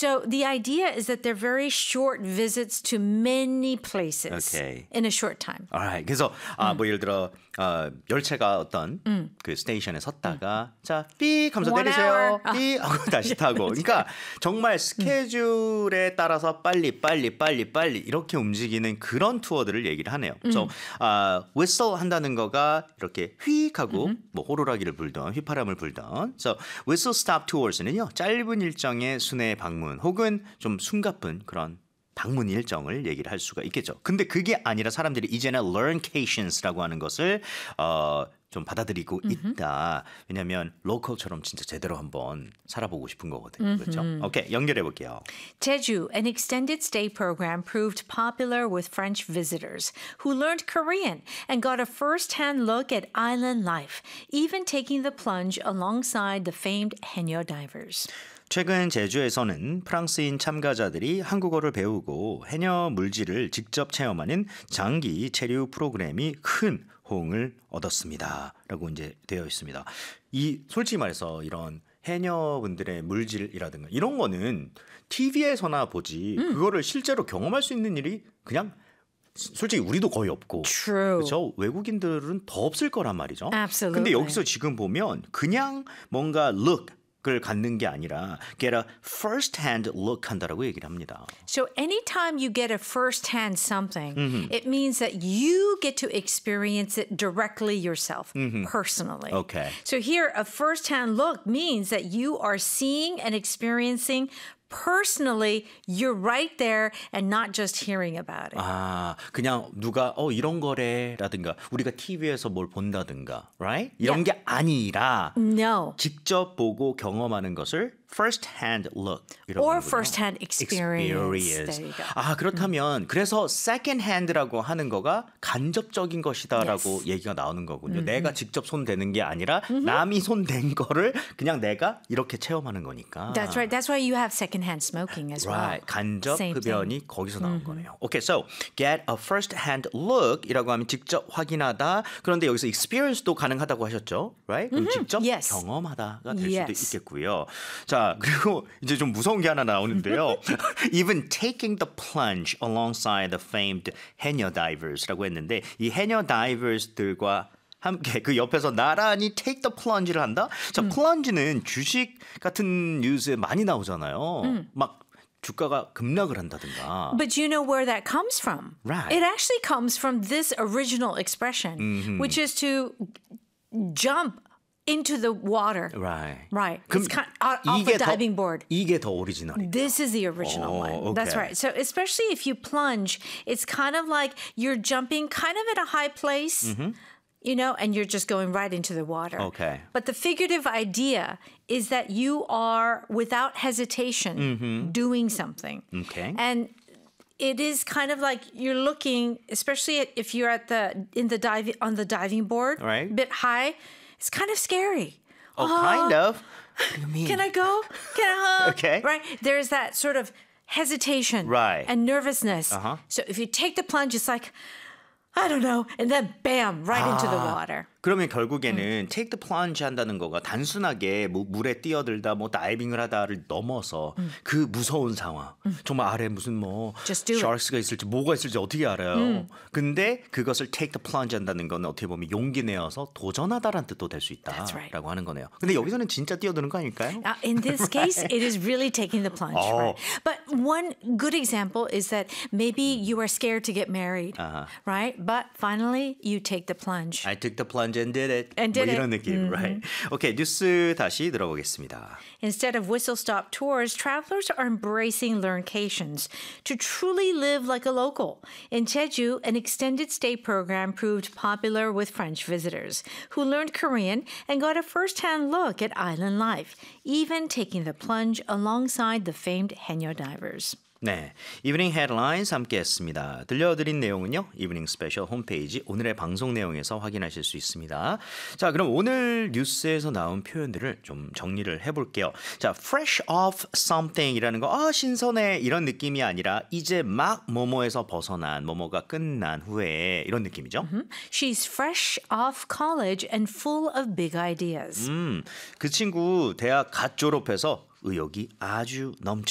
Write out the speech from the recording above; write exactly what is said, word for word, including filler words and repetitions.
So the idea is that they're very short visits to many places Okay. in a short time. Alright. 그래서 아, 뭐 예를 들어 어, 열차가 어떤 그 스테이션에 섰다가 자, 삐 하면서 One 내리세요. hour. 삐 하고 다시 타고. 그러니까 정말 스케줄에 따라서 빨리 빨리 빨리 빨리 이렇게 움직이는 그런 투어들을 얘기를 하네요. 그래서 아, whistle 한다는 거가 이렇게 휙 하고 뭐 호루라기를 불던 휘파람을 불던. So whistle stop tours는요. 짧은 일정의 순회 방문 혹은 좀 숨가쁜 그런 방문 일정을 얘기를 할 수가 있겠죠. 근데 그게 아니라 사람들이 이제는 learncations라고 하는 것을 어, 좀 받아들이고 있다. 왜냐하면 로컬처럼 진짜 제대로 한번 살아보고 싶은 거거든요. 그렇죠? 오케이, 연결해 볼게요. Jeju, an extended stay program, proved popular with French visitors who learned Korean and got a first-hand look at island life, even taking the plunge alongside the famed Haenyeo divers. 최근 제주에서는 프랑스인 참가자들이 한국어를 배우고 해녀 물질을 직접 체험하는 장기 체류 프로그램이 큰 호응을 얻었습니다. 라고 이제 되어 있습니다. 이 솔직히 말해서 이런 해녀분들의 물질이라든가 이런 거는 티비에서나 보지 음. 그거를 실제로 경험할 수 있는 일이 그냥 솔직히 우리도 거의 없고 True. 그렇죠? 외국인들은 더 없을 거란 말이죠. Absolutely. 근데 여기서 지금 보면 그냥 뭔가 look 을 갖는 게 아니라 get a first-hand look 한다라고 얘기를 합니다. So anytime you get a first-hand something, Mm-hmm. it means that you get to experience it directly yourself, personally. Okay. So here, a first-hand look means that you are seeing and experiencing personally, you're right there and not just hearing about it. 아, 그냥 누가 어 이런 거래라든가 우리가 티비에서 뭘 본다든가, right? 이런 Yeah. 게 아니라 No. 직접 보고 경험하는 것을 first hand look 이라고 Or 하는군요. first-hand experience. Experience. There you go. 아, 그렇다면 그래서 second hand라고 하는 거가 간접적인 것이다라고 Yes. 얘기가 나오는 거군요. 내가 직접 손 대는 게 아니라 남이 손 댄 거를 그냥 내가 이렇게 체험하는 거니까. That's right. That's why you have second-hand smoking as well. Right. 간접 Same 흡연이 거기서 나온 거네요. Okay, so get a first-hand look이라고 하면 직접 확인하다. 그런데 여기서 experience도 가능하다고 하셨죠, right? 그럼 직접 Yes. 경험하다가 될 수도 Yes. 있겠고요. 자, 그리고 이제 좀 무서운 게 하나 나오는데요. Even taking the plunge alongside the famed 해녀 divers라고 했는데 이 해녀 divers들과 함께 그 옆에서 나란히 take the plunge를 한다? 자, plunge는 주식 같은 뉴스에 많이 나오잖아요. 막 주가가 급락을 한다든가. But you know where that comes from? Right. It actually comes from this original expression, Mm-hmm. which is to jump into the water. Right. Right. 그럼 It's kind off a 이게 더, diving board. 이게 더 오리지널이. This is the original Oh, one. That's okay. right. So especially if you plunge, it's kind of like you're jumping kind of at a high place, you know, and you're just going right into the water. Okay. But the figurative idea is that you are, without hesitation, doing something. Okay. And it is kind of like you're looking, especially at, if you're at the in the dive on the diving board, Right. a bit high. It's kind of scary. Oh, kind of. What do you mean? Can I go? Can I hug? Okay. Right? There's that sort of hesitation Right. and nervousness. Uh-huh. So if you take the plunge, it's like, I don't know. And then bam, right into the water. 그러면 결국에는 take the plunge 한다는 거가 단순하게 뭐 물에 뛰어들다 뭐 다이빙을 하다를 넘어서 그 무서운 상황 정말 아래 무슨 뭐 Just do it. sharks가 있을지 뭐가 있을지 어떻게 알아요. 근데 그것을 take the plunge 한다는 건 어떻게 보면 용기 내어서 도전하다라는 뜻도 될 수 That's right. 있다라고 하는 거네요. 근데 여기서는 진짜 뛰어드는 거 아닐까요? Uh, in this case, it is really taking the plunge. Oh. Right? But one good example is that maybe you are scared to get married, Uh-huh. right? But finally, you take the plunge. I took the plunge and did it. And did 뭐 it. 이런 느낌, right? 오케이, 뉴스 다시 들어보겠습니다. Instead of whistle-stop tours, travelers are embracing learncations to truly live like a local. In Jeju, an extended stay program proved popular with French visitors who learned Korean and got a first-hand look at island life, even taking the plunge alongside the famed Haenyeo divers. 네, 이브닝 헤드라인스 함께했습니다. 들려드린 내용은요, 이브닝 스페셜 홈페이지 오늘의 방송 내용에서 확인하실 수 있습니다. 자, 그럼 오늘 뉴스에서 나온 표현들을 좀 정리를 해볼게요. 자, fresh off something이라는 거, 아 신선해 이런 느낌이 아니라 이제 막 뭐뭐에서 벗어난 뭐뭐가 끝난 후에 이런 느낌이죠. She's fresh off college and full of big ideas. 음, 그 친구 대학 갓 졸업해서 의욕이 아주 넘쳐.